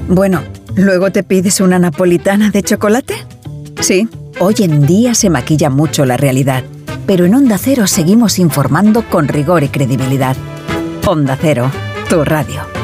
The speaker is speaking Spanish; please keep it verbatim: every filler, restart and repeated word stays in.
Bueno, ¿luego te pides una napolitana de chocolate? Sí, hoy en día se maquilla mucho la realidad, pero en Onda Cero seguimos informando con rigor y credibilidad. Onda Cero, tu radio.